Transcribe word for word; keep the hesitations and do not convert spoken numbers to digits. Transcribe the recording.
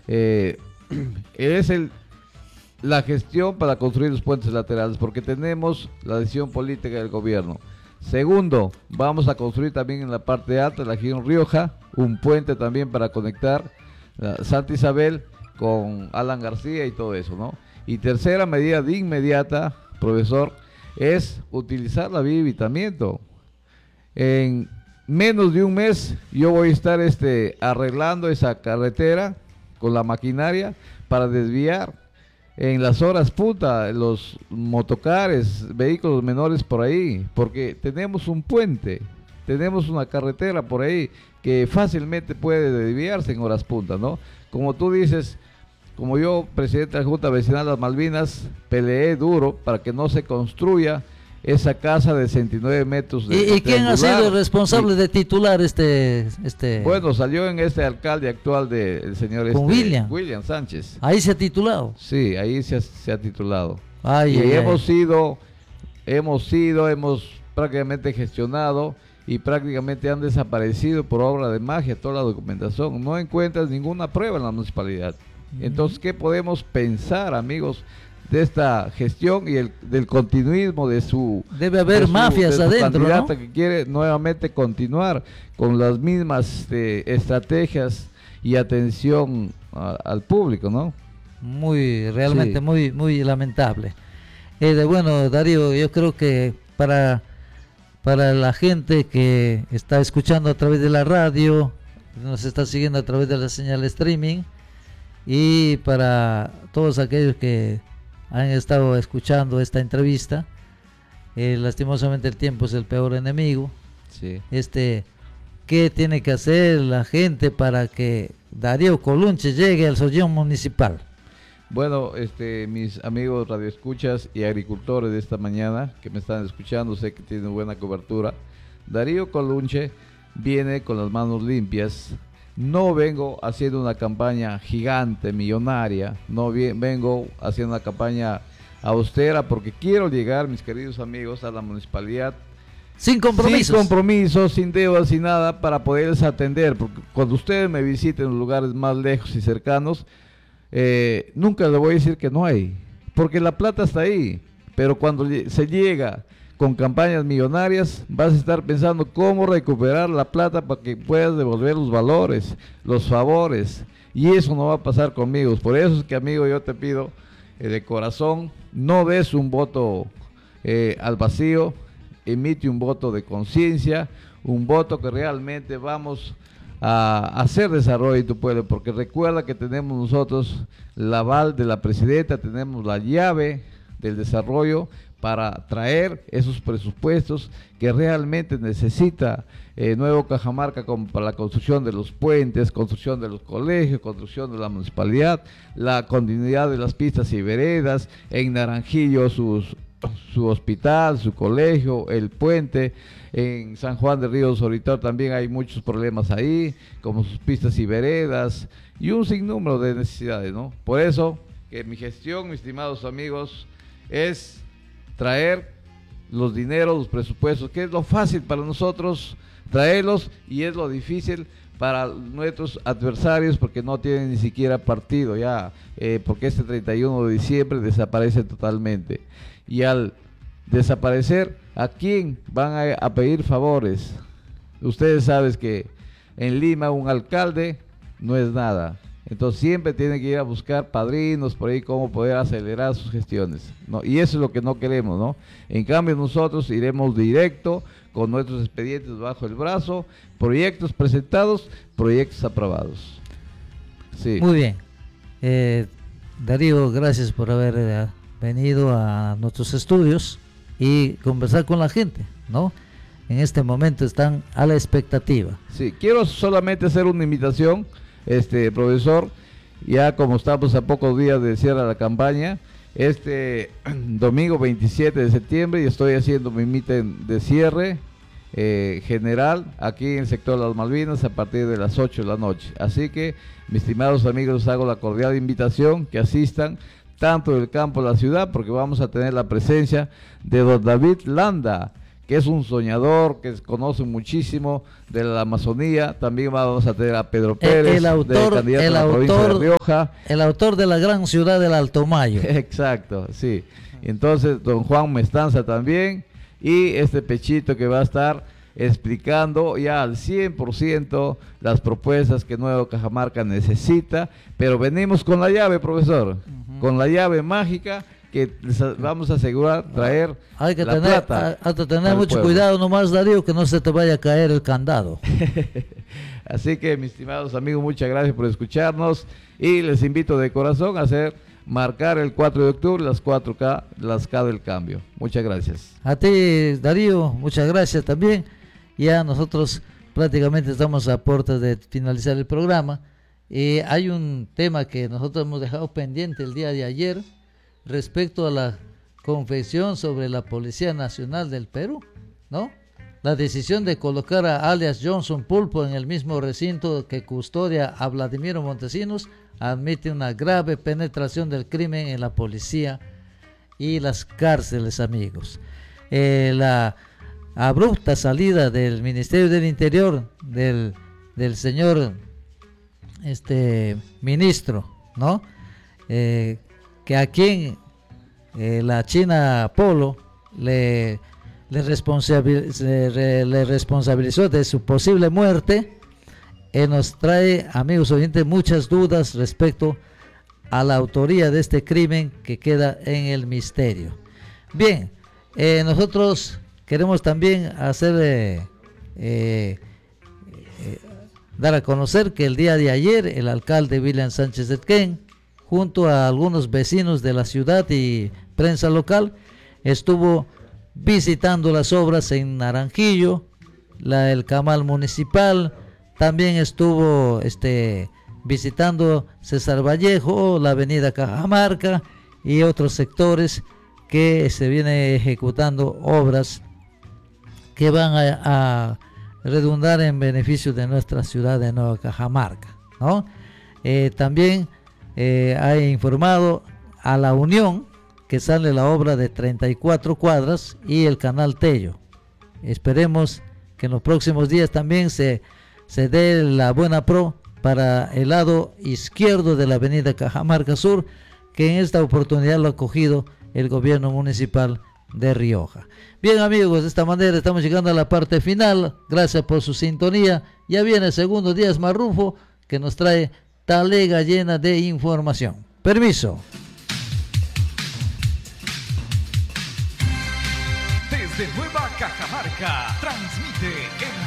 eh, es el, la gestión para construir los puentes laterales, porque tenemos la decisión política del gobierno. Segundo, vamos a construir también en la parte alta de la región Rioja un puente también para conectar uh, Santa Isabel con Alan García y todo eso, ¿no? Y tercera medida de inmediata, profesor, es utilizar la vía de evitamiento. En menos de un mes yo voy a estar este, arreglando esa carretera con la maquinaria para desviar en las horas punta los motocares, vehículos menores por ahí, porque tenemos un puente, tenemos una carretera por ahí que fácilmente puede desviarse en horas punta, ¿no? Como tú dices, como yo, presidente de la Junta Vecinal de las Malvinas, peleé duro para que no se construya esa casa de sesenta y nueve metros de ¿Y, y quién ha sido el responsable y, de titular este, este? Bueno, salió en este alcalde actual del de, señor este, William. William Sánchez. Ahí se ha titulado. Sí, ahí se ha, se ha titulado. Ay, y ay, hemos ay. sido, hemos sido, hemos prácticamente gestionado y prácticamente han desaparecido por obra de magia toda la documentación. No encuentras ninguna prueba en la municipalidad. Entonces, ¿qué podemos pensar, amigos, de esta gestión y el, del continuismo de su... Debe haber de su, mafias de su adentro, candidata, ¿no? Que quiere nuevamente continuar con las mismas eh, estrategias y atención a, al público, ¿no? Muy, realmente Sí. muy, muy lamentable. Eh, de, bueno, Darío, yo creo que para, para la gente que está escuchando a través de la radio, nos está siguiendo a través de la señal streaming, y para todos aquellos que han estado escuchando esta entrevista, eh, lastimosamente el tiempo es el peor enemigo. Sí. Este, ¿qué tiene que hacer la gente para que Darío Colunche llegue al Sollón municipal? Bueno, este, mis amigos radioescuchas y agricultores de esta mañana que me están escuchando, sé que tienen buena cobertura. Darío Colunche viene con las manos limpias. No vengo haciendo una campaña gigante, millonaria, no bien, vengo haciendo una campaña austera porque quiero llegar, mis queridos amigos, a la municipalidad sin compromisos. Sin compromisos, sin deudas, sin nada, para poderles atender, porque cuando ustedes me visiten en los lugares más lejos y cercanos, eh, nunca les voy a decir que no hay, porque la plata está ahí, pero cuando se llega con campañas millonarias, vas a estar pensando cómo recuperar la plata para que puedas devolver los valores, los favores, y eso no va a pasar conmigo. Por eso es que, amigo, yo te pido eh, de corazón, no des un voto eh, al vacío, emite un voto de conciencia, un voto que realmente vamos a hacer desarrollo en tu pueblo, porque recuerda que tenemos nosotros el aval de la presidenta, tenemos la llave del desarrollo para traer esos presupuestos que realmente necesita eh, Nuevo Cajamarca, como para la construcción de los puentes, construcción de los colegios, construcción de la municipalidad, la continuidad de las pistas y veredas, en Naranjillo sus, su hospital, su colegio, el puente, en San Juan de Río Soritor también hay muchos problemas ahí, como sus pistas y veredas, y un sinnúmero de necesidades, ¿no? Por eso, que mi gestión, mis estimados amigos, es traer los dineros, los presupuestos, que es lo fácil para nosotros traerlos y es lo difícil para nuestros adversarios porque no tienen ni siquiera partido ya, eh, porque este treinta y uno de diciembre desaparece totalmente. Y al desaparecer, ¿a quién van a, a pedir favores? Ustedes saben que en Lima un alcalde no es nada. Entonces siempre tiene que ir a buscar padrinos por ahí, cómo poder acelerar sus gestiones, ¿no? Y eso es lo que no queremos, ¿no? En cambio nosotros iremos directo con nuestros expedientes bajo el brazo, proyectos presentados, proyectos aprobados. Sí. Muy bien. Eh, Darío, gracias por haber eh, venido a nuestros estudios y conversar con la gente, ¿no? En este momento están a la expectativa. Sí, quiero solamente hacer una invitación. Este profesor, ya como estamos a pocos días de cierre de la campaña, este domingo veintisiete de septiembre y estoy haciendo mi meeting de cierre eh, general aquí en el sector de las Malvinas a partir de las ocho de la noche. Así que, mis estimados amigos, les hago la cordial invitación que asistan tanto del campo a la ciudad, porque vamos a tener la presencia de don David Landa, que es un soñador, que conoce muchísimo de la Amazonía. También vamos a tener a Pedro Pérez, el, el autor, del candidato el a la provincia autor, de Rioja. El autor de la gran ciudad del Alto Mayo. Exacto, sí. Entonces, don Juan Mestanza también, y este Pechito que va a estar explicando ya al cien por ciento las propuestas que Nueva Cajamarca necesita, pero venimos con la llave, profesor, uh-huh. con la llave mágica que vamos a asegurar traer hay que la tener, plata. Hay que tener mucho pueblo. Cuidado nomás, Darío, que no se te vaya a caer el candado. Así que, mis estimados amigos, muchas gracias por escucharnos y les invito de corazón a hacer marcar el cuatro de octubre las cuatro K, las K del cambio. Muchas gracias. A ti, Darío, muchas gracias también. Ya nosotros prácticamente estamos a puertas de finalizar el programa. Eh, hay un tema que nosotros hemos dejado pendiente el día de ayer respecto a la confesión sobre la Policía Nacional del Perú, ¿no? La decisión de colocar a alias Johnson Pulpo en el mismo recinto que custodia a Vladimiro Montesinos admite una grave penetración del crimen en la policía y las cárceles, amigos. Eh, la abrupta salida del Ministerio del Interior del, del señor este ministro, ¿no? Eh, que a quien eh, la China Polo le, le, responsabiliz, le, le responsabilizó de su posible muerte, eh, nos trae, amigos oyentes, muchas dudas respecto a la autoría de este crimen que queda en el misterio. Bien, eh, nosotros queremos también hacer eh, eh, eh, dar a conocer que el día de ayer el alcalde William Sánchez Etquén, junto a algunos vecinos de la ciudad y prensa local, estuvo visitando las obras en Naranjillo, la, el Camal Municipal, también estuvo este, visitando César Vallejo, la avenida Cajamarca y otros sectores que se vienen ejecutando obras que van a, a redundar en beneficio de nuestra ciudad de Nueva Cajamarca, ¿no? Eh, también eh, ha informado a la Unión que sale la obra de treinta y cuatro cuadras y el canal Tello. Esperemos que en los próximos días también se, se dé la buena pro para el lado izquierdo de la avenida Cajamarca Sur, que en esta oportunidad lo ha cogido el gobierno municipal de Rioja. Bien, amigos, de esta manera estamos llegando a la parte final. Gracias por su sintonía. Ya viene el segundo Díaz Marrufo, que nos trae talega llena de información. Permiso. Desde Nueva Cajamarca transmite